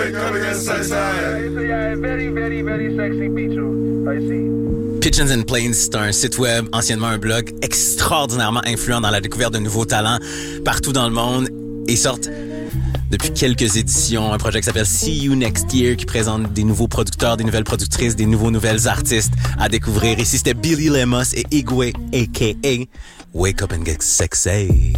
Pigeons and Planes, c'est un site web, anciennement un blog, extraordinairement influent dans la découverte de nouveaux talents partout dans le monde et sortent depuis quelques éditions un projet qui s'appelle See You Next Year qui présente des nouveaux producteurs, des nouvelles productrices, des nouvelles artistes à découvrir. Ici, c'était Billy Lemos et Igwe, a.k.a. Wake Up and Get Sexy.